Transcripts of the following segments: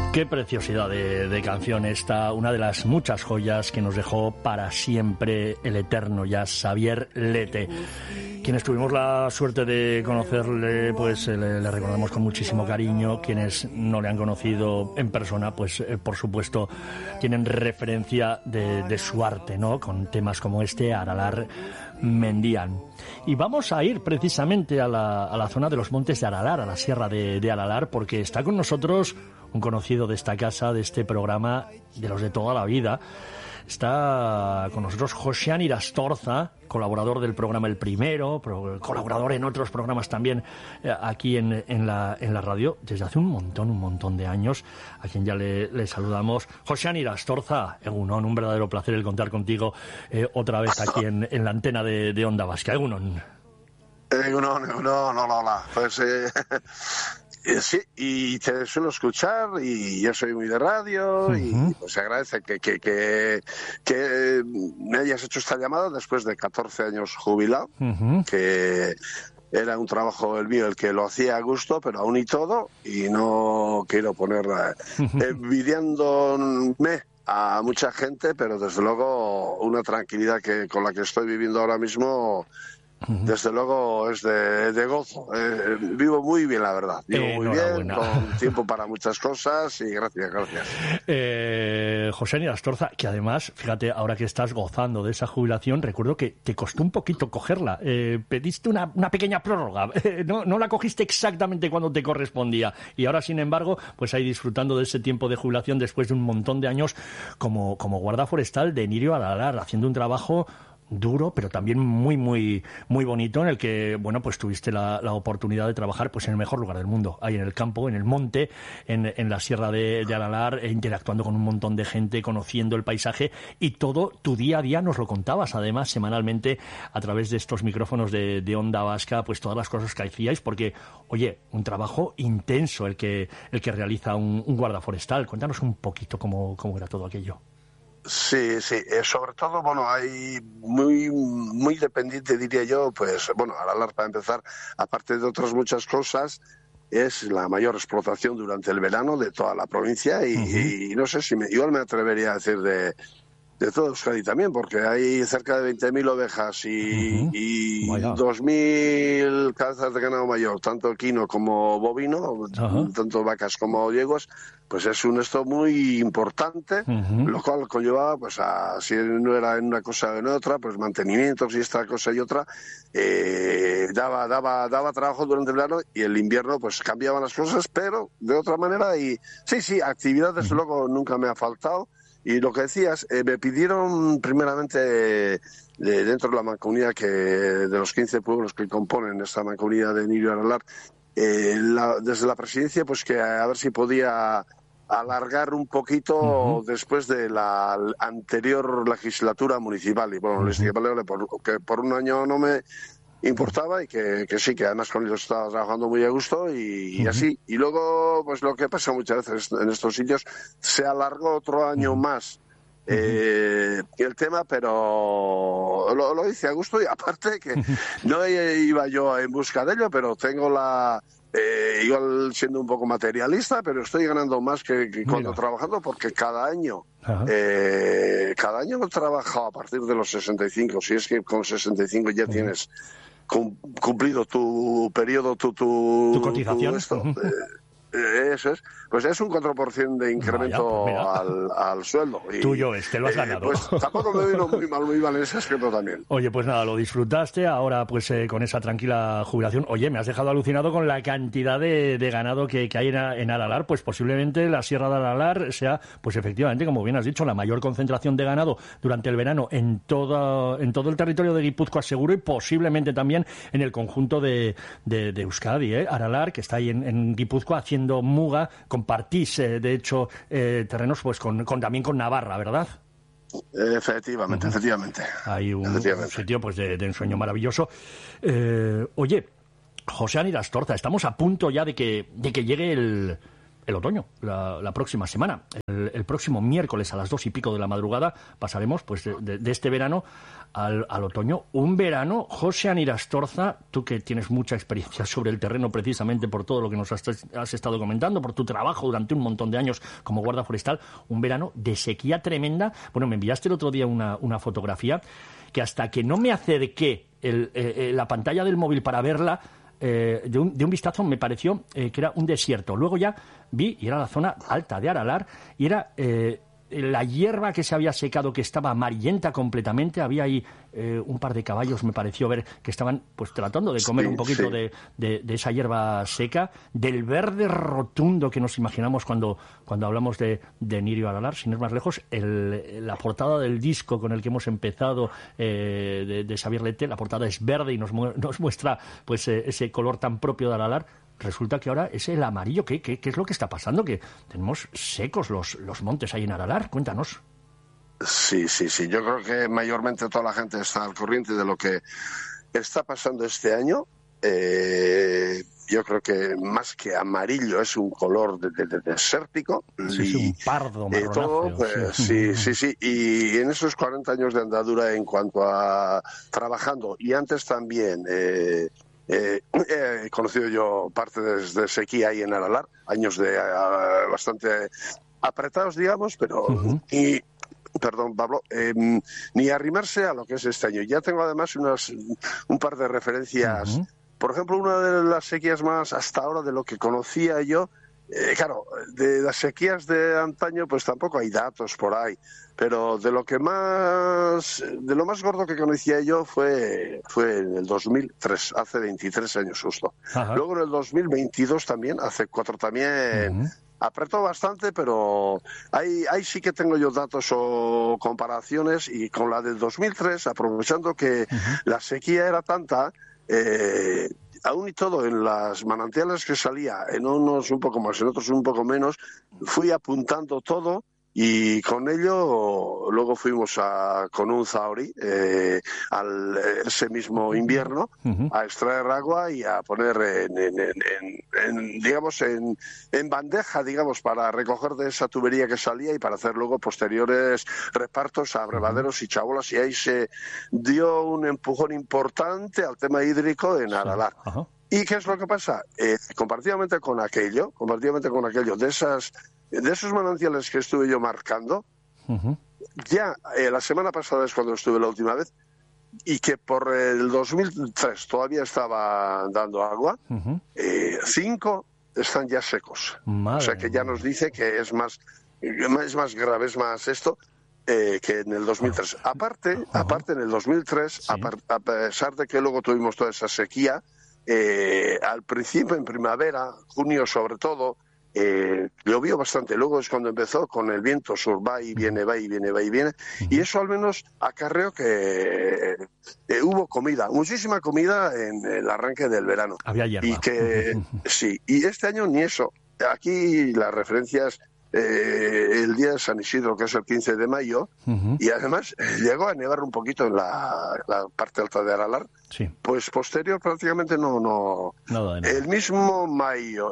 Qué preciosidad de canción esta, una de las muchas joyas que nos dejó para siempre el eterno jazz, Xavier Lete. Quienes tuvimos la suerte de conocerle, pues le recordamos con muchísimo cariño. Quienes no le han conocido en persona, pues por supuesto tienen referencia de su arte, ¿no? Con temas como este, Aralar Mendian. Y vamos a ir precisamente a la zona de los montes de Aralar, a la sierra de Aralar, porque está con nosotros un conocido de esta casa, de este programa, de los de toda la vida. Está con nosotros Josean Irastorza, colaborador del programa El Primero, colaborador en otros programas también aquí en la radio, desde hace un montón de años, a quien ya le saludamos. Josean Irastorza, Egunon, un verdadero placer el contar contigo otra vez aquí en la antena de Onda Vasca. Egunon. Egunon, hola. Pues sí, y te suelo escuchar y yo soy muy de radio y pues se agradece que me hayas hecho esta llamada después de 14 años jubilado, que era un trabajo el mío el que lo hacía a gusto, pero aún y todo, y no quiero poner envidiándome a mucha gente, pero desde luego una tranquilidad con la que estoy viviendo ahora mismo. Desde luego es de gozo. Vivo muy bien, la verdad. Vivo muy bien, con tiempo para muchas cosas y gracias. Josean Irastorza, que además, fíjate, ahora que estás gozando de esa jubilación, recuerdo que te costó un poquito cogerla. Pediste una pequeña prórroga. No la cogiste exactamente cuando te correspondía. Y ahora, sin embargo, pues ahí disfrutando de ese tiempo de jubilación después de un montón de años como guarda forestal de Nirio Aralar, haciendo un trabajo duro, pero también muy bonito, en el que, bueno, pues tuviste la oportunidad de trabajar pues en el mejor lugar del mundo, ahí en el campo, en el monte, en la sierra de Aralar, interactuando con un montón de gente, conociendo el paisaje, y todo tu día a día nos lo contabas, además, semanalmente, a través de estos micrófonos de Onda Vasca, pues todas las cosas que hacíais, porque, oye, un trabajo intenso el que realiza un guarda forestal. Cuéntanos un poquito cómo era todo aquello. Sí, sobre todo, bueno, hay muy dependiente, diría yo, pues, bueno, Aralar, para empezar, aparte de otras muchas cosas, es la mayor explotación durante el verano de toda la provincia y no sé si igual me atrevería a decir de todo Euskadi también, porque hay cerca de 20.000 ovejas y 2.000 cabezas de ganado mayor, tanto equino como bovino, tanto vacas como yeguas. Pues es un esto muy importante, lo cual conllevaba, pues, si no era en una cosa o en otra, pues mantenimientos y esta cosa y otra, daba trabajo durante el verano, y el invierno pues cambiaban las cosas, pero de otra manera. Y sí, actividad desde luego nunca me ha faltado. Y lo que decías, me pidieron primeramente dentro de la mancomunidad, que de los 15 pueblos que componen esta mancomunidad de Nirio Aralar, desde la presidencia, pues que a ver si podía alargar un poquito después de la anterior legislatura municipal. Y bueno, les dije que por un año no me importaba, y que sí, que además con ellos estaba trabajando muy a gusto y así. Y luego, pues lo que pasa muchas veces en estos sitios, se alargó otro año más el tema, pero lo hice a gusto, y aparte que no iba yo en busca de ello, pero tengo igual siendo un poco materialista, pero estoy ganando más que cuando trabajando, porque cada año he trabajado a partir de los 65, si es que con 65 ya tienes cumplido tu periodo, tu cotización. Eso es, pues es un 4% de incremento al sueldo. Y, tuyo lo has ganado. Pues tampoco me vino muy mal en ese aspecto también. Oye, pues nada, lo disfrutaste, ahora pues con esa tranquila jubilación. Oye, me has dejado alucinado con la cantidad de ganado que hay en Aralar, pues posiblemente la sierra de Aralar sea, pues efectivamente, como bien has dicho, la mayor concentración de ganado durante el verano en todo el territorio de Guipúzcoa, seguro, y posiblemente también en el conjunto de Euskadi, Aralar, que está ahí en Guipúzcoa haciendo muga. Compartís, de hecho, terrenos pues también con Navarra, ¿verdad? Efectivamente. Hay un sitio pues de ensueño maravilloso. Oye, Josean Irastorza, estamos a punto ya de que llegue el otoño, la próxima semana. El próximo miércoles a las 2:00 de la madrugada pasaremos pues de este verano al otoño. Un verano, José Anirastorza, tú que tienes mucha experiencia sobre el terreno precisamente por todo lo que nos has estado comentando, por tu trabajo durante un montón de años como guarda forestal, un verano de sequía tremenda. Bueno, me enviaste el otro día una fotografía que hasta que no me acerqué la pantalla del móvil para verla, de un vistazo me pareció que era un desierto. Luego ya vi, y era la zona alta de Aralar, y era la hierba que se había secado, que estaba amarillenta completamente. Había ahí un par de caballos, me pareció ver, que estaban pues tratando de comer un poquito de esa hierba seca, del verde rotundo que nos imaginamos cuando hablamos de Nirio Aralar. Sin ir más lejos, la portada del disco con el que hemos empezado, de Xavier Lete, la portada es verde y nos muestra pues ese color tan propio de Aralar. Resulta que ahora es el amarillo. ¿Qué es lo que está pasando? Que tenemos secos los montes ahí en Aralar. Cuéntanos. Sí. Yo creo que mayormente toda la gente está al corriente de lo que está pasando este año. Yo creo que más que amarillo es un color de desértico. Sí, un pardo marronáceo. Todo, pues, sí. Y en esos 40 años de andadura en cuanto a trabajando, y antes también... he conocido yo parte de sequía ahí en Aralar, años de bastante apretados, digamos, pero perdón, Pablo, ni arrimarse a lo que es este año. Ya tengo además un par de referencias. Por ejemplo, una de las sequías más hasta ahora de lo que conocía yo. Claro, de las sequías de antaño pues tampoco hay datos por ahí, pero de lo más gordo que conocía yo fue en el 2003, hace 23 años justo. Ajá. Luego en el 2022 también, hace 4 también, apretó bastante, pero ahí sí que tengo yo datos o comparaciones, y con la del 2003, aprovechando que la sequía era tanta, aún y todo, en las manantiales que salía, en unos un poco más, en otros un poco menos, fui apuntando todo, y con ello luego fuimos con un Zauri ese mismo invierno a extraer agua y a poner en bandeja, digamos, para recoger de esa tubería que salía y para hacer luego posteriores repartos a abrevaderos y chabolas, y ahí se dio un empujón importante al tema hídrico en Aralar. ¿Y qué es lo que pasa? Comparativamente con aquello, de esos manantiales que estuve yo marcando, ya la semana pasada es cuando estuve la última vez, y que por el 2003 todavía estaba dando agua, 5 están ya secos. Madre, o sea que ya nos dice que es más grave, es más esto, que en el 2003. Aparte en el 2003, sí, a pesar de que luego tuvimos toda esa sequía, al principio, en primavera, junio sobre todo, llovió bastante. Luego es cuando empezó con el viento sur, va y viene, y eso al menos acarreó que hubo comida, muchísima comida en el arranque del verano. Había hierba. Y que sí, y este año ni eso. Aquí las referencias, el día de San Isidro, que es el 15 de mayo, y además llegó a nevar un poquito en la parte alta de Aralar. Sí. Pues posterior prácticamente no. El mismo mayo,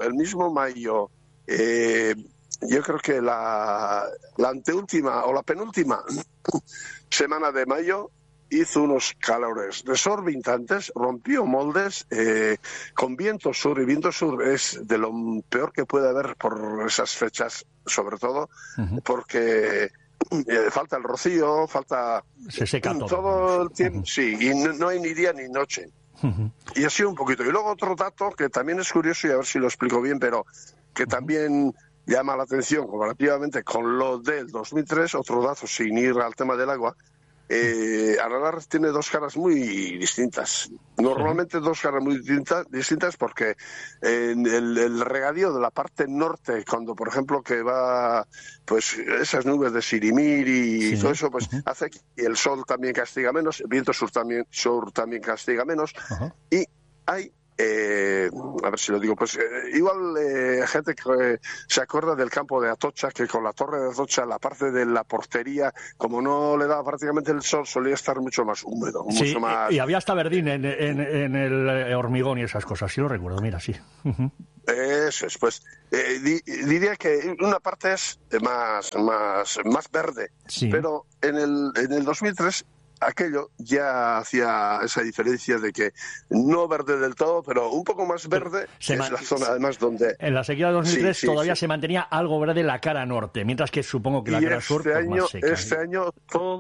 yo creo que la anteúltima o la penúltima semana de mayo hizo unos calores desorbitantes, rompió moldes, con viento sur, y viento sur es de lo peor que puede haber por esas fechas, sobre todo, porque falta el rocío, se seca todo el tiempo, sí, y no hay ni día ni noche. Y así un poquito. Y luego otro dato que también es curioso, y a ver si lo explico bien, pero que también llama la atención comparativamente con lo del 2003, otro dato sin ir al tema del agua. Aralar tiene 2 caras muy distintas. Normalmente 2 caras muy distintas porque en el regadío de la parte norte, cuando por ejemplo que va pues esas nubes de Sirimir y todo eso, pues hace que el sol también castiga menos, el viento sur también castiga menos, y hay a ver si lo digo, pues igual gente que se acuerda del campo de Atocha, que con la torre de Atocha, la parte de la portería, como no le daba prácticamente el sol, solía estar mucho más húmedo, mucho más... Y había hasta verdín en el hormigón y esas cosas, sí lo recuerdo, mira, sí. Eso es, pues diría que una parte es más verde, sí. Pero en el 2003 aquello ya hacía esa diferencia de que no verde del todo, pero un poco más verde, es la zona además donde... En la sequía de 2003 todavía se mantenía algo verde la cara norte, mientras que supongo que la cara sur pues, más seca. Este año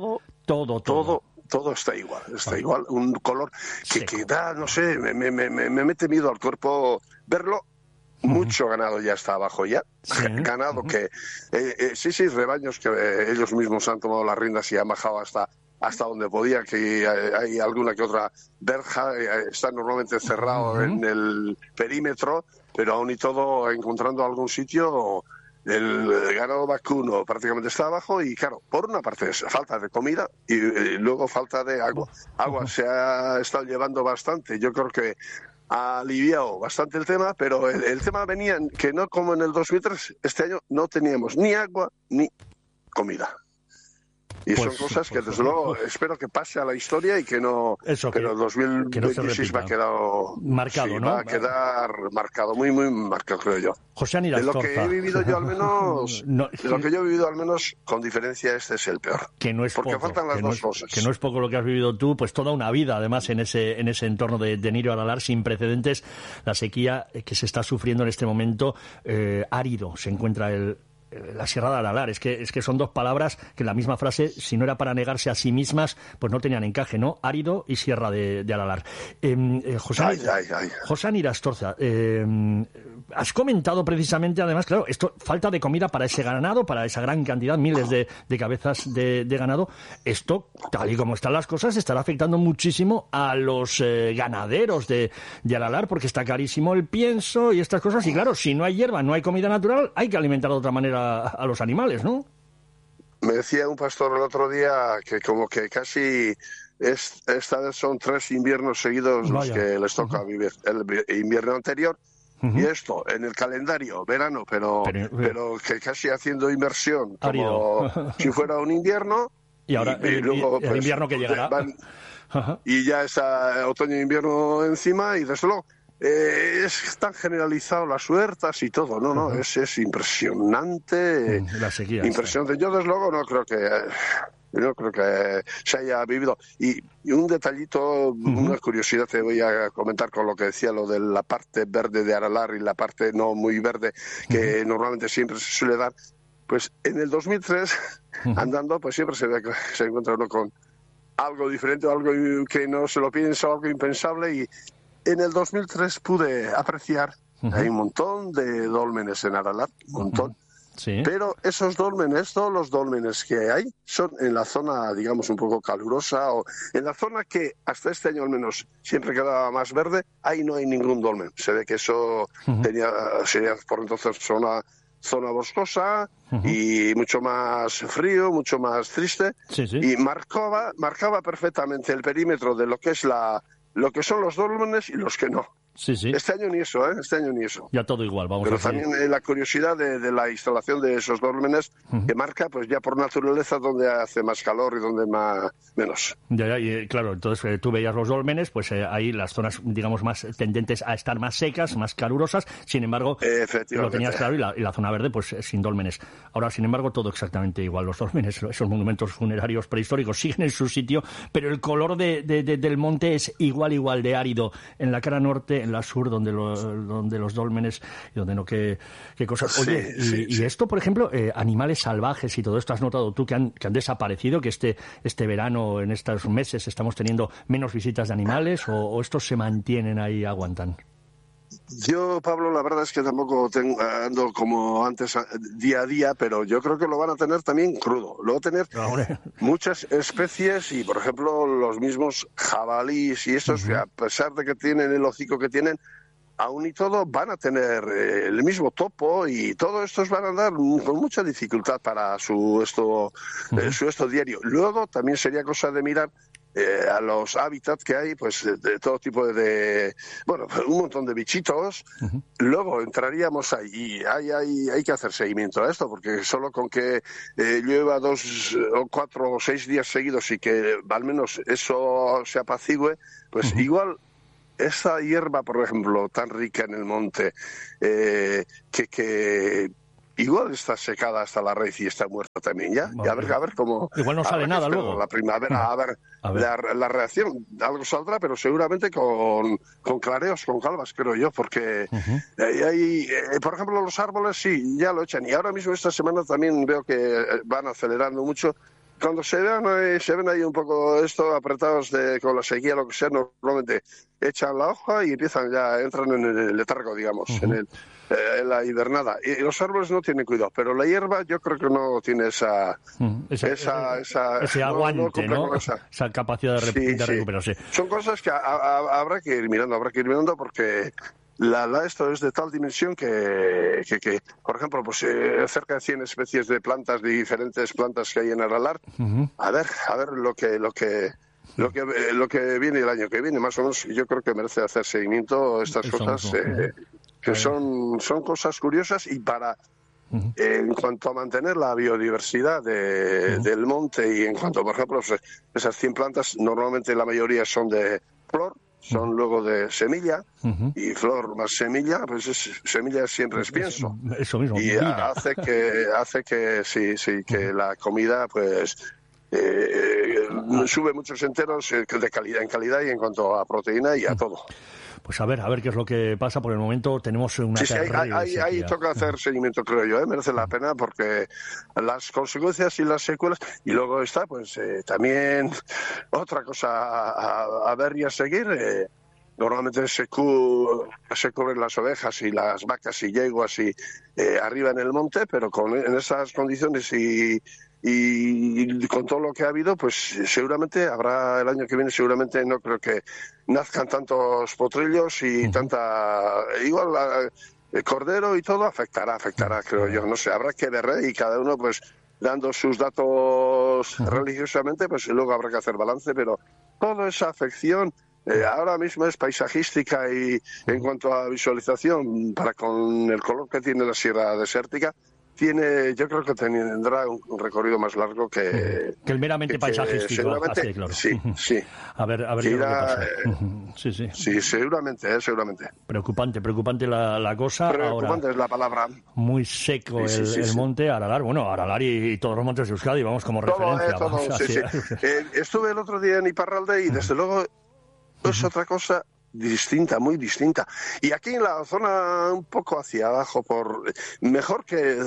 todo está igual, igual, un color que da, no sé, me mete miedo al cuerpo verlo. Mucho ganado ya está abajo ya, ganado que, rebaños que ellos mismos han tomado las riendas y han bajado hasta donde podía, que hay alguna que otra verja, está normalmente cerrado en el perímetro, pero aún y todo encontrando algún sitio. El ganado vacuno prácticamente está abajo y, claro, por una parte es falta de comida y luego falta de agua. Agua se ha estado llevando bastante. Yo creo que ha aliviado bastante el tema, pero el tema venía que no como en el 2003. Este año no teníamos ni agua ni comida. Y son cosas que, desde luego, espero que pase a la historia y que no... pero el 2026 va a quedar marcado, ¿no? Va a quedar marcado, muy, muy marcado, creo yo. José Aníbal Astorza. De lo que he vivido yo, al menos, con diferencia, este es el peor. Que no es porque poco, faltan las dos cosas. Que no es poco lo que has vivido tú, pues toda una vida, además, en ese entorno de Niro Aralar, sin precedentes. La sequía que se está sufriendo en este momento, árido, se encuentra la Sierra de Aralar. Es que son dos palabras que en la misma frase, si no era para negarse a sí mismas, pues no tenían encaje, ¿no? Árido y Sierra de Aralar. José Aníbal Astorza, has comentado precisamente, además, claro, esto, falta de comida para ese ganado, para esa gran cantidad, miles de cabezas de ganado. Esto, tal y como están las cosas, estará afectando muchísimo a los ganaderos de Aralar, porque está carísimo el pienso y estas cosas. Y claro, si no hay hierba, no hay comida natural, hay que alimentar de otra manera a los animales, ¿no? Me decía un pastor el otro día que como que casi esta vez son 3 inviernos seguidos los que les toca vivir. El invierno anterior y esto en el calendario, verano, pero que casi haciendo inmersión como si fuera un invierno. Y ahora luego, el invierno que llegará. Y ya está otoño e invierno encima y desde luego es tan generalizado las huertas y todo, no, es impresionante. La sequía. Impresionante. Yo desde luego no creo que se haya vivido. Y un detallito, una curiosidad te voy a comentar con lo que decía, lo de la parte verde de Aralar y la parte no muy verde, que normalmente siempre se suele dar. Pues en el 2003, andando, pues siempre se encuentra uno con algo diferente, algo que no se lo piensa, algo impensable. Y en el 2003 pude apreciar, hay un montón de dólmenes en Aralar, un montón. Sí. Pero esos dólmenes, todos los dólmenes que hay, son en la zona, digamos, un poco calurosa, o en la zona que hasta este año al menos siempre quedaba más verde, ahí no hay ningún dolmen. Se ve que eso sería por entonces zona boscosa y mucho más frío, mucho más triste. Y marcaba perfectamente el perímetro de lo que es lo que son los dólmenes y los que no. Este año ni eso, Ya todo igual, vamos a ver. Pero también la curiosidad de la instalación de esos dólmenes que marca, pues ya por naturaleza, donde hace más calor y donde menos. Ya, y claro, entonces tú veías los dólmenes, pues ahí las zonas, digamos, más tendentes a estar más secas, más calurosas, sin embargo, lo tenías claro, y la zona verde, pues sin dólmenes. Ahora, sin embargo, todo exactamente igual. Los dólmenes, esos monumentos funerarios prehistóricos siguen en su sitio, pero el color del monte es igual de árido en la cara norte, en la sur, donde los dólmenes y donde no, qué cosas. Oye, y esto, por ejemplo, animales salvajes y todo esto, ¿has notado tú que han desaparecido, que este verano, en estos meses, estamos teniendo menos visitas de animales, o estos se mantienen ahí, aguantan? Yo, Pablo, la verdad es que tampoco ando como antes día a día, pero yo creo que lo van a tener también crudo. Luego tener muchas especies y, por ejemplo, los mismos jabalíes y estos, a pesar de que tienen el hocico que tienen, aún y todo van a tener el mismo topo, y todos estos van a andar con mucha dificultad para su esto diario. Luego también sería cosa de mirar a los hábitats que hay, pues de todo tipo un montón de bichitos. Luego entraríamos ahí y hay que hacer seguimiento a esto, porque solo con que llueva 2 o 4 o 6 días seguidos y que al menos eso se apacigüe, pues igual esa hierba, por ejemplo, tan rica en el monte, que igual está secada hasta la raíz y está muerta también ya. Bueno, y a ver cómo... Igual no sale nada luego. La primavera, a ver. La reacción, algo saldrá, pero seguramente con clareos, con calvas, creo yo, porque por ejemplo, los árboles sí, ya lo echan. Y ahora mismo esta semana también veo que van acelerando mucho. Cuando se ven ahí un poco apretados con la sequía, lo que sea, normalmente echan la hoja y entran en el letargo, digamos, en la hibernada. Y los árboles no tienen cuidado, pero la hierba yo creo que no tiene ese aguante, ¿no? Esa capacidad de recuperarse. Son cosas que habrá que ir mirando porque... esto es de tal dimensión que por ejemplo, pues cerca de 100 especies de plantas, de diferentes plantas que hay en Aralar. A ver lo que viene el año que viene, más o menos. Yo creo que merece hacer seguimiento a estas cosas, que son cosas curiosas y para... en cuanto a mantener la biodiversidad del monte y en cuanto, por ejemplo, esas 100 plantas, normalmente la mayoría son de flor, son luego de semilla, y flor más semilla, pues semilla siempre es pienso. Eso mismo. Y hace que que la comida, pues, sube muchos enteros de calidad en calidad y en cuanto a proteína y a todo. Pues a ver qué es lo que pasa. Por el momento tenemos una ahí toca hacer seguimiento, creo yo, merece la pena, porque las consecuencias y las secuelas, y luego está pues también otra cosa a ver y a seguir. Normalmente se cubren las ovejas y las vacas y yeguas y arriba en el monte, pero en esas condiciones y con todo lo que ha habido, pues seguramente habrá el año que viene, seguramente no creo que nazcan tantos potrillos y igual el cordero y todo afectará, creo yo, no sé, habrá que ver, y cada uno pues dando sus datos religiosamente, pues luego habrá que hacer balance, pero toda esa afección ahora mismo es paisajística y en cuanto a visualización, con el color que tiene la sierra desértica, yo creo que tendrá un recorrido más largo que el meramente paisajístico. Seguramente, claro. Sí. A ver qué es lo que pasa. Sí, seguramente. Preocupante la cosa. Preocupante ahora, es la palabra. Muy seco el monte Aralar. Bueno, Aralar y todos los montes de Euskadi, vamos como referencia. Todo, estuve el otro día en Iparralde y desde luego es otra cosa distinta, muy distinta. Y aquí en la zona un poco hacia abajo, mejor que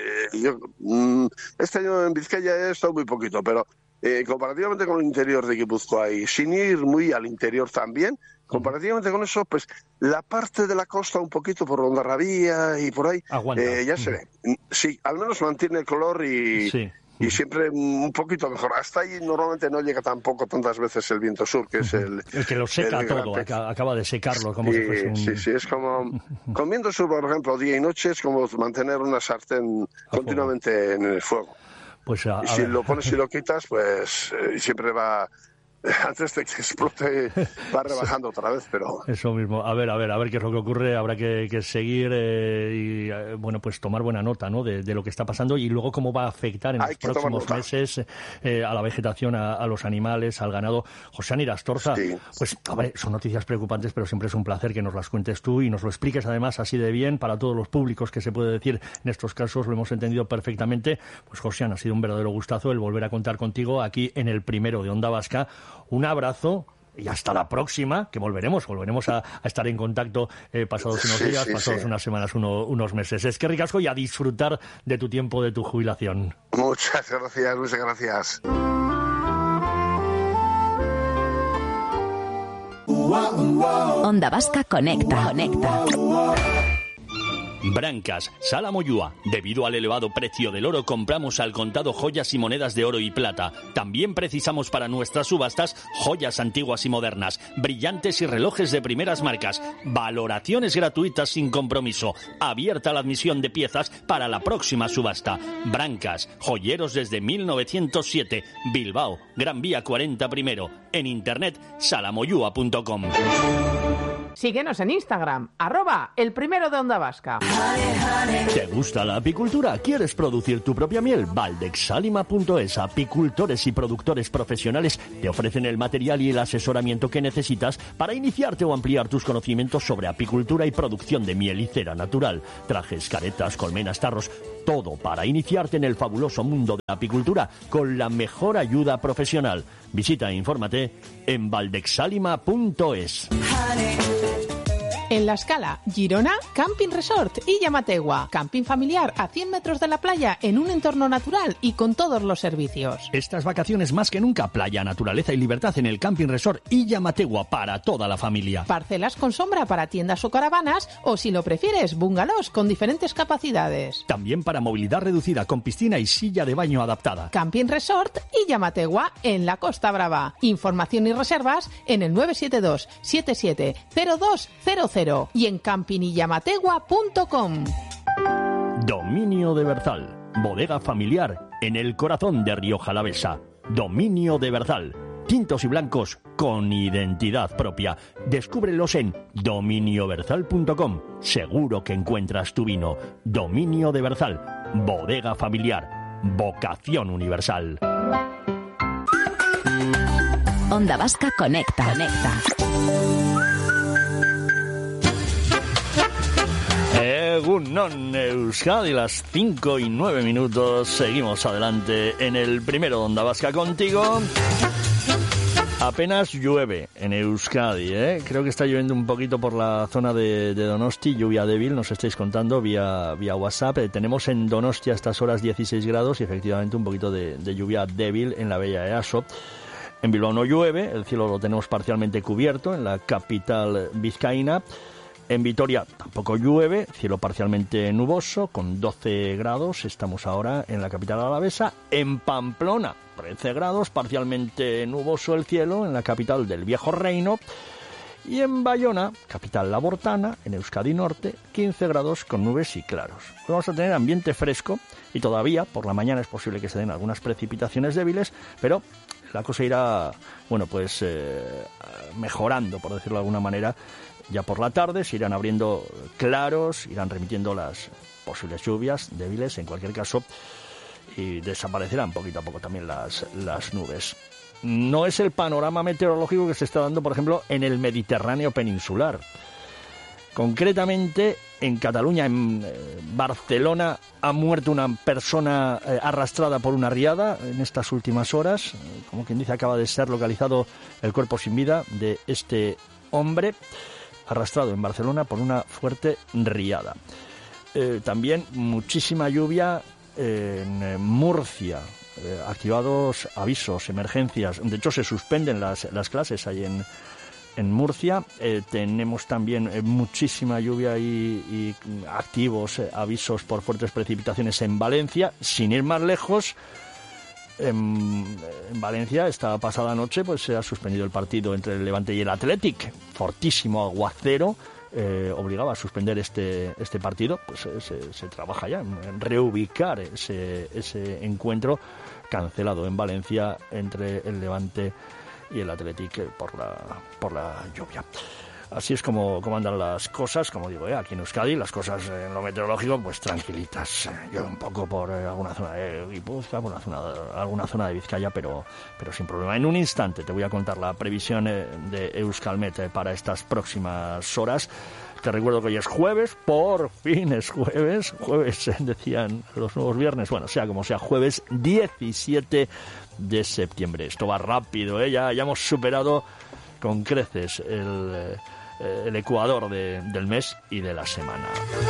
este año en Vizcaya he estado muy poquito, pero comparativamente con el interior de Guipúzcoa y sin ir muy al interior también, comparativamente con eso, pues la parte de la costa un poquito por Hondarrabía y por ahí, ya se ve. Sí, al menos mantiene el color y siempre un poquito mejor. Hasta ahí normalmente no llega tampoco tantas veces el viento sur, que es el que lo seca todo, acaba de secarlo. Como si fuese sí, es como... Con viento sur, por ejemplo, día y noche, es como mantener una sartén continuamente en el fuego. Pues y si lo pones y lo quitas, pues siempre va... Antes de que explote va rebajando otra vez, pero... Eso mismo. A ver qué es lo que ocurre. Habrá que seguir y, bueno, pues tomar buena nota, ¿no?, de lo que está pasando y luego cómo va a afectar en los próximos meses a la vegetación, a los animales, al ganado. José Ani Astorza, pues, a ver, son noticias preocupantes, pero siempre es un placer que nos las cuentes tú y nos lo expliques además así de bien para todos los públicos, que se puede decir en estos casos, lo hemos entendido perfectamente. Pues, José Ani, ha sido un verdadero gustazo el volver a contar contigo aquí en el primero de Onda Vasca. Un abrazo y hasta la próxima, que volveremos a estar en contacto pasados unos días, pasados unas semanas, unos meses. Es que ricasco y a disfrutar de tu tiempo, de tu jubilación. Muchas gracias. Onda Vasca conecta. Brancas, Sala Moyúa. Debido al elevado precio del oro, compramos al contado joyas y monedas de oro y plata. También precisamos para nuestras subastas joyas antiguas y modernas, brillantes y relojes de primeras marcas. Valoraciones gratuitas sin compromiso. Abierta la admisión de piezas para la próxima subasta. Brancas, joyeros desde 1907. Bilbao, Gran Vía 40 primero. En internet, salamoyua.com. Síguenos en Instagram, @elprimero de Onda Vasca. ¿Te gusta la apicultura? ¿Quieres producir tu propia miel? Valdexalima.es, apicultores y productores profesionales te ofrecen el material y el asesoramiento que necesitas para iniciarte o ampliar tus conocimientos sobre apicultura y producción de miel y cera natural. Trajes, caretas, colmenas, tarros, todo para iniciarte en el fabuloso mundo de la apicultura con la mejor ayuda profesional. Visita e infórmate en valdexalima.es. En La Scala, Girona, Camping Resort y Llamategua. Camping familiar a 100 metros de la playa en un entorno natural y con todos los servicios. Estas vacaciones más que nunca, playa, naturaleza y libertad en el Camping Resort y Llamategua para toda la familia. Parcelas con sombra para tiendas o caravanas o, si lo prefieres, bungalows con diferentes capacidades. También para movilidad reducida con piscina y silla de baño adaptada. Camping Resort y Llamategua en la Costa Brava. Información y reservas en el 972 77 0200 y en campiniyamategua.com. Dominio de Berzal, bodega familiar en el corazón de Rioja Alavesa. Dominio de Berzal, tintos y blancos con identidad propia. Descúbrelos en dominioberzal.com. Seguro que encuentras tu vino. Dominio de Berzal, bodega familiar, vocación universal. Onda Vasca Conecta. Egunon Euskadi, las 5:09. Seguimos adelante en el primero de Onda Vasca contigo. Apenas llueve en Euskadi, Creo que está lloviendo un poquito por la zona de Donosti, lluvia débil, nos estáis contando vía WhatsApp. Tenemos en Donosti a estas horas 16 grados y efectivamente un poquito de lluvia débil en la bella Easo. En Bilbao no llueve, el cielo lo tenemos parcialmente cubierto en la capital vizcaína. En Vitoria tampoco llueve, cielo parcialmente nuboso, con 12 grados, estamos ahora en la capital alavesa. En Pamplona, 13 grados, parcialmente nuboso el cielo, en la capital del Viejo Reino. Y en Bayona, capital labortana, en Euskadi Norte, 15 grados con nubes y claros. Hoy vamos a tener ambiente fresco y todavía por la mañana es posible que se den algunas precipitaciones débiles, pero la cosa irá, mejorando, por decirlo de alguna manera. Ya por la tarde se irán abriendo claros, irán remitiendo las posibles lluvias débiles en cualquier caso y desaparecerán poquito a poco también las nubes. No es el panorama meteorológico que se está dando, por ejemplo, en el Mediterráneo peninsular. Concretamente, en Cataluña, en Barcelona, ha muerto una persona arrastrada por una riada en estas últimas horas. Como quien dice, acaba de ser localizado el cuerpo sin vida de este hombre arrastrado en Barcelona por una fuerte riada. También muchísima lluvia en Murcia. Activados avisos, emergencias. De hecho, se suspenden las clases ahí en Murcia. Tenemos también muchísima lluvia y activos avisos por fuertes precipitaciones en Valencia. Sin ir más lejos, en Valencia esta pasada noche pues se ha suspendido el partido entre el Levante y el Athletic. Fortísimo aguacero obligaba a suspender este partido. Pues se trabaja ya en reubicar ese encuentro cancelado en Valencia entre el Levante y el Athletic por la lluvia. Así es como andan las cosas, como digo, aquí en Euskadi, las cosas en lo meteorológico, pues tranquilitas. Yo un poco por alguna zona de Guipúzcoa, por alguna zona de Vizcaya, pero sin problema. En un instante te voy a contar la previsión de Euskalmet para estas próximas horas. Te recuerdo que hoy es jueves, por fin es jueves. Jueves, decían los nuevos viernes, bueno, sea como sea, jueves 17 de septiembre. Esto va rápido, ya hemos superado con creces el ecuador del mes y de la semana.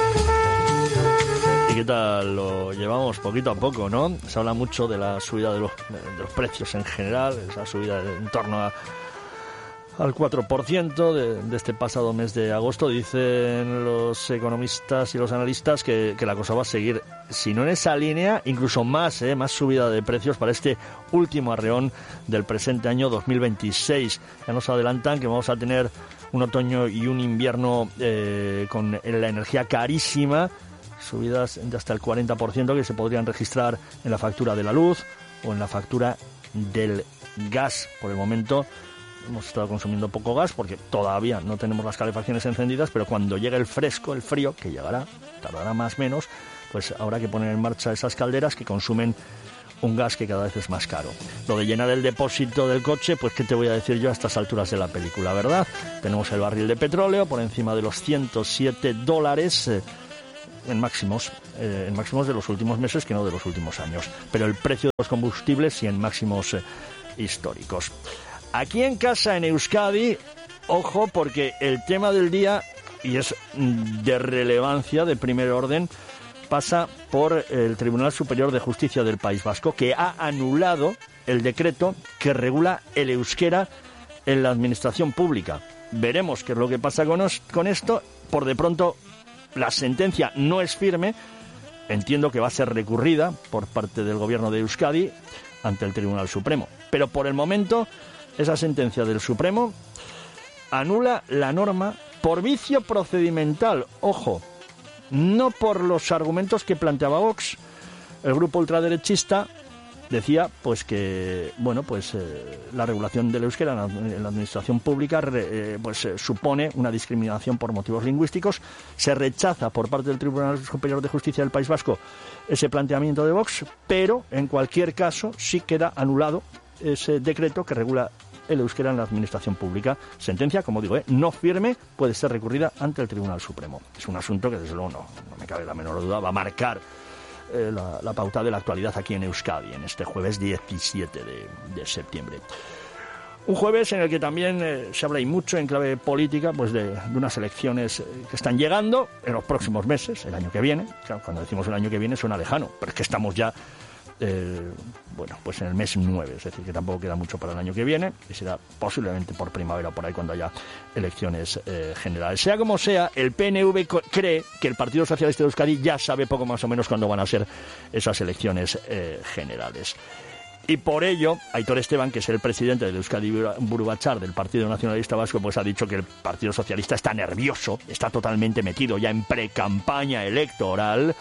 ¿Y qué tal lo llevamos poquito a poco, no? Se habla mucho de la subida de los precios en general, esa subida en torno al 4% de este pasado mes de agosto. Dicen los economistas y los analistas que la cosa va a seguir, si no en esa línea, incluso más subida de precios para este último arreón del presente año 2026. Ya nos adelantan que vamos a tener un otoño y un invierno con la energía carísima, subidas de hasta el 40% que se podrían registrar en la factura de la luz o en la factura del gas. Por el momento hemos estado consumiendo poco gas porque todavía no tenemos las calefacciones encendidas, pero cuando llegue el fresco, el frío, que llegará, tardará más o menos, pues habrá que poner en marcha esas calderas que consumen un gas que cada vez es más caro. Lo de llenar el depósito del coche, pues qué te voy a decir yo a estas alturas de la película, ¿verdad? Tenemos el barril de petróleo por encima de los $107 en máximos de los últimos meses, que no de los últimos años. Pero el precio de los combustibles sí en máximos históricos. Aquí en casa, en Euskadi, ojo, porque el tema del día, y es de relevancia, de primer orden, pasa por el Tribunal Superior de Justicia del País Vasco, que ha anulado el decreto que regula el euskera en la administración pública. Veremos qué es lo que pasa con esto. Por de pronto, la sentencia no es firme. Entiendo que va a ser recurrida por parte del Gobierno de Euskadi ante el Tribunal Supremo. Pero por el momento, esa sentencia del Supremo anula la norma por vicio procedimental. Ojo, no por los argumentos que planteaba Vox. El grupo ultraderechista decía pues que la regulación del euskera en la administración pública supone una discriminación por motivos lingüísticos. Se rechaza por parte del Tribunal Superior de Justicia del País Vasco ese planteamiento de Vox, pero en cualquier caso sí queda anulado ese decreto que regula el euskera en la administración pública. Sentencia, como digo, no firme, puede ser recurrida ante el Tribunal Supremo. Es un asunto que desde luego no me cabe la menor duda, va a marcar la pauta de la actualidad aquí en Euskadi, en este jueves 17 de septiembre. Un jueves en el que también se habla y mucho en clave política pues de unas elecciones que están llegando en los próximos meses, el año que viene. Claro, cuando decimos el año que viene suena lejano, pero es que estamos ya pues en el mes 9, es decir, que tampoco queda mucho para el año que viene, y será posiblemente por primavera o por ahí cuando haya elecciones generales. Sea como sea, el PNV cree que el Partido Socialista de Euskadi ya sabe poco más o menos cuándo van a ser esas elecciones generales. Y por ello, Aitor Esteban, que es el presidente del Euskadi Buru Batzar del Partido Nacionalista Vasco, pues ha dicho que el Partido Socialista está nervioso, está totalmente metido ya en precampaña electoral.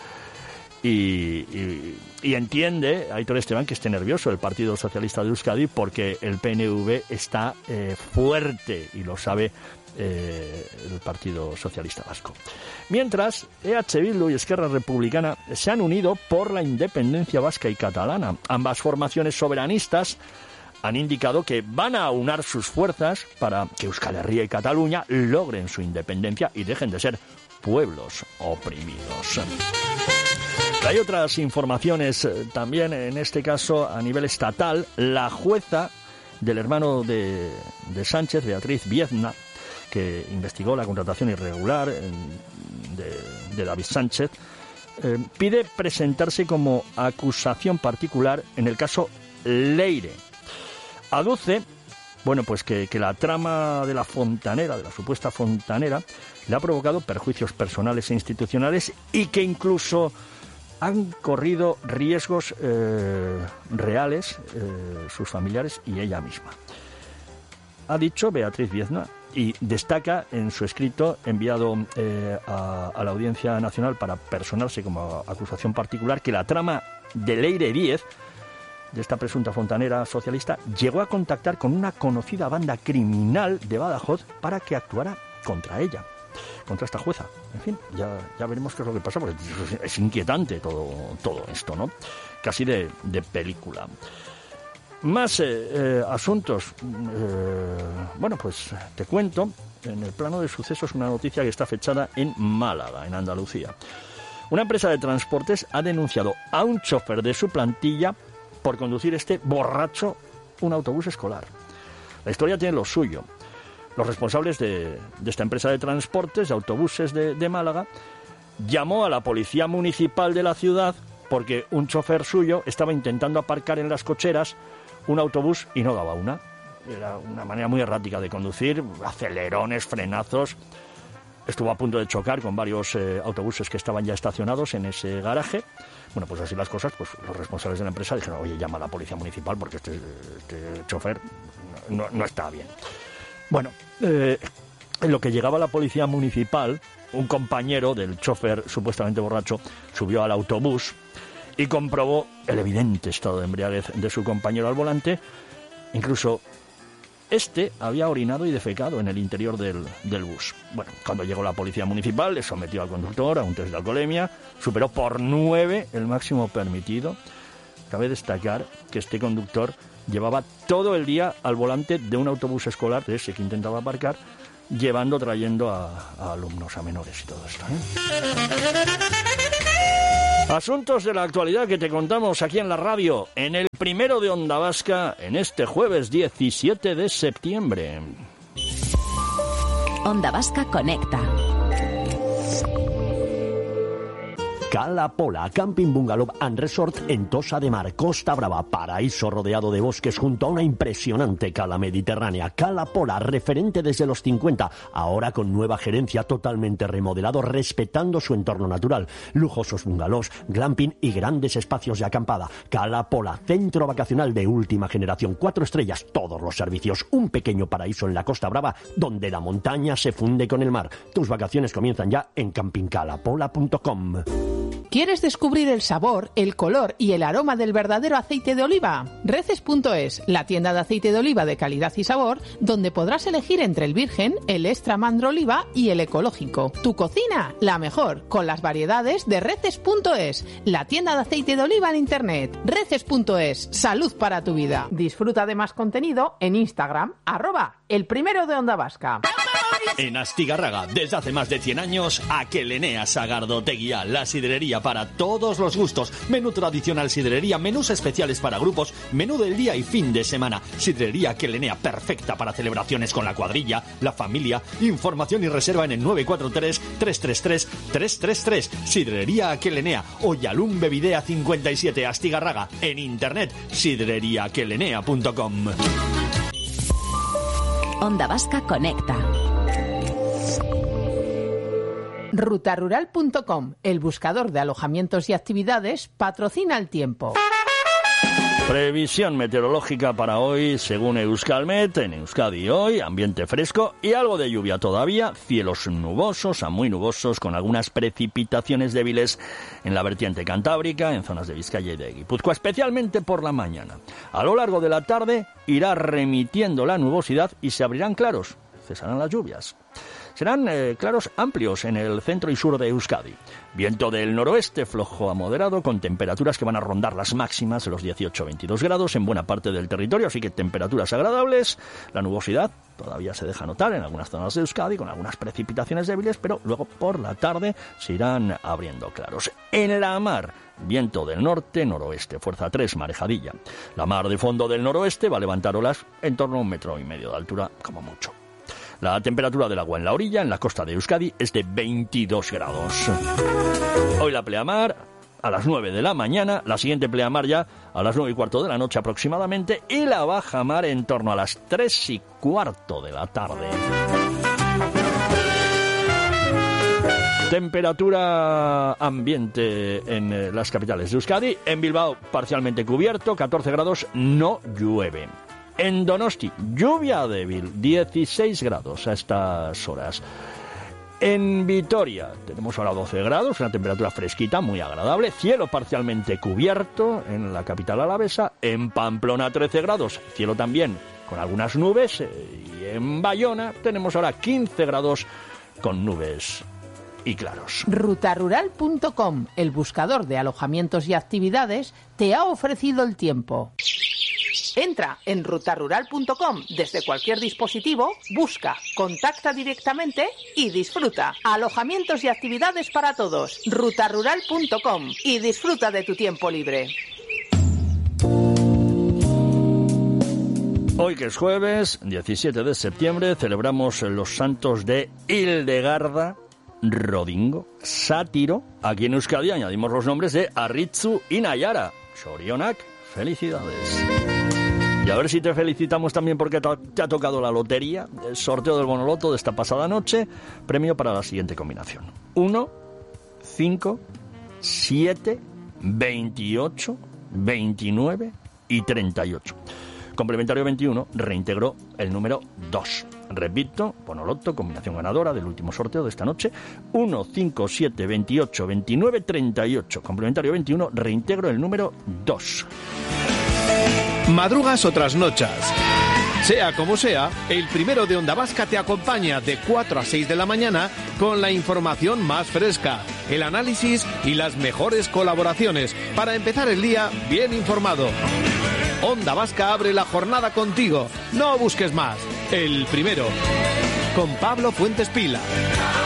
Y entiende Aitor Esteban que esté nervioso el Partido Socialista de Euskadi porque el PNV está fuerte y lo sabe el Partido Socialista Vasco. Mientras, EH Bildu y Esquerra Republicana se han unido por la independencia vasca y catalana. Ambas formaciones soberanistas han indicado que van a aunar sus fuerzas para que Euskal Herria y Cataluña logren su independencia y dejen de ser pueblos oprimidos. Hay otras informaciones también, en este caso a nivel estatal. La jueza del hermano de Sánchez, Beatriz Viezna, que investigó la contratación irregular de David Sánchez, pide presentarse como acusación particular en el caso Leire. Aduce, pues que la trama de la fontanera, de la supuesta fontanera, le ha provocado perjuicios personales e institucionales y que incluso han corrido riesgos reales sus familiares y ella misma. Ha dicho Beatriz Viezna y destaca en su escrito enviado a la Audiencia Nacional para personarse como acusación particular que la trama de Leire 10, de esta presunta fontanera socialista, llegó a contactar con una conocida banda criminal de Badajoz para que actuara contra ella, contra esta jueza. En fin, ya veremos qué es lo que pasa, porque es inquietante todo esto, ¿no? Casi de película. Más asuntos. Pues te cuento, en el plano de sucesos, una noticia que está fechada en Málaga, en Andalucía. Una empresa de transportes ha denunciado a un chofer de su plantilla por conducir borracho un autobús escolar. La historia tiene lo suyo. Los responsables de esta empresa de transportes, de autobuses de Málaga, llamó a la policía municipal de la ciudad porque un chofer suyo estaba intentando aparcar en las cocheras un autobús y no daba una. Era una manera muy errática de conducir, acelerones, frenazos. Estuvo a punto de chocar con varios autobuses que estaban ya estacionados en ese garaje. Pues así las cosas, los responsables de la empresa dijeron, oye, llama a la policía municipal porque este chofer no está bien. En lo que llegaba la policía municipal, un compañero del chofer supuestamente borracho subió al autobús y comprobó el evidente estado de embriaguez de su compañero al volante. Incluso Este había orinado y defecado en el interior del bus. Bueno, cuando llegó la policía municipal, le sometió al conductor a un test de alcoholemia, superó por 9 el máximo permitido. Cabe destacar que este conductor llevaba todo el día al volante de un autobús escolar, de ese que intentaba aparcar, trayendo a alumnos, a menores y todo esto, Asuntos de la actualidad que te contamos aquí en la radio, en el primero de Onda Vasca, en este jueves 17 de septiembre. Onda Vasca Conecta. Cala Pola, Camping Bungalow and Resort en Tossa de Mar, Costa Brava, paraíso rodeado de bosques junto a una impresionante cala mediterránea. Cala Pola, referente desde los 50, ahora con nueva gerencia, totalmente remodelado, respetando su entorno natural. Lujosos bungalows, glamping y grandes espacios de acampada. Cala Pola, centro vacacional de última generación, 4 estrellas, todos los servicios. Un pequeño paraíso en la Costa Brava, donde la montaña se funde con el mar. Tus vacaciones comienzan ya en campingcalapola.com. ¿Quieres descubrir el sabor, el color y el aroma del verdadero aceite de oliva? Reces.es, la tienda de aceite de oliva de calidad y sabor, donde podrás elegir entre el virgen, el extra mandro oliva y el ecológico. Tu cocina, la mejor, con las variedades de Reces.es, la tienda de aceite de oliva en internet. Reces.es, salud para tu vida. Disfruta de más contenido en Instagram, @elprimerodeondavasca. En Astigarraga, desde hace más de 100 años, Aquelenea Sagardoteguía, la sidrería para todos los gustos. Menú tradicional sidrería, menús especiales para grupos, menú del día y fin de semana. Sidrería Aquelenea, perfecta para celebraciones con la cuadrilla, la familia. Información y reserva en el 943-333-333. Sidrería Aquelenea, Oyalum Bevidea 57, Astigarraga. En internet, sidreriaaquelenea.com. Onda Vasca Conecta. Rutarural.com, el buscador de alojamientos y actividades, patrocina el tiempo. Previsión meteorológica para hoy, según Euskalmet, en Euskadi hoy, ambiente fresco y algo de lluvia todavía, cielos nubosos a muy nubosos, con algunas precipitaciones débiles en la vertiente cantábrica, en zonas de Vizcaya y de Guipúzcoa, especialmente por la mañana. A lo largo de la tarde irá remitiendo la nubosidad y se abrirán claros, cesarán las lluvias. Serán claros amplios en el centro y sur de Euskadi. Viento del noroeste flojo a moderado, con temperaturas que van a rondar las máximas de los 18-22 grados en buena parte del territorio, así que temperaturas agradables. La nubosidad todavía se deja notar en algunas zonas de Euskadi, con algunas precipitaciones débiles, pero luego por la tarde se irán abriendo claros. En la mar, viento del norte-noroeste, fuerza 3, marejadilla. La mar de fondo del noroeste va a levantar olas en torno a 1,5 metros de altura, como mucho. La temperatura del agua en la orilla, en la costa de Euskadi, es de 22 grados. Hoy la pleamar a las 9 de la mañana, la siguiente pleamar ya a las 9:15 de la noche aproximadamente, y la bajamar en torno a las 3:15 de la tarde. Temperatura ambiente en las capitales de Euskadi. En Bilbao, parcialmente cubierto, 14 grados, no llueve. En Donosti, lluvia débil, 16 grados a estas horas. En Vitoria tenemos ahora 12 grados, una temperatura fresquita, muy agradable. Cielo parcialmente cubierto en la capital alavesa. En Pamplona, 13 grados, cielo también con algunas nubes. Y en Bayona tenemos ahora 15 grados con nubes y claros. Rutarural.com, el buscador de alojamientos y actividades, te ha ofrecido el tiempo. Entra en rutarural.com desde cualquier dispositivo, busca, contacta directamente y disfruta. Alojamientos y actividades para todos. Rutarural.com y disfruta de tu tiempo libre. Hoy, que es jueves, 17 de septiembre, celebramos los santos de Hildegarda, Rodingo, Sátiro. Aquí en Euskadi añadimos los nombres de Arritzu y Nayara. Sorionak, felicidades. Y a ver si te felicitamos también porque te ha tocado la lotería, el sorteo del Bonoloto de esta pasada noche. Premio para la siguiente combinación: 1, 5, 7, 28, 29 y 38. Complementario 21 reintegró el número 2. Repito, Bonoloto, combinación ganadora del último sorteo de esta noche: 1, 5, 7, 28, 29, 38. Complementario 21, reintegro el número 2. Madrugas o trasnochas. Sea como sea, el primero de Onda Vasca te acompaña de 4 a 6 de la mañana con la información más fresca, el análisis y las mejores colaboraciones para empezar el día bien informado. Onda Vasca abre la jornada contigo. No busques más. El primero. Con Pablo Fuentes Pila.